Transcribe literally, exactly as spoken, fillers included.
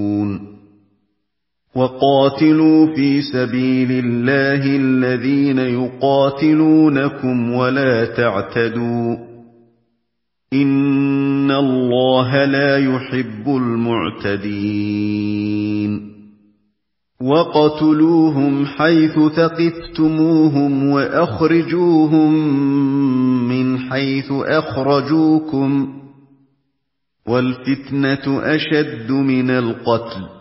وقاتلوا في سبيل الله الذين يقاتلونكم ولا تعتدوا إن الله لا يحب المعتدين وقتلوهم حيث ثقفتموهم وأخرجوهم من حيث أخرجوكم والفتنة أشد من القتل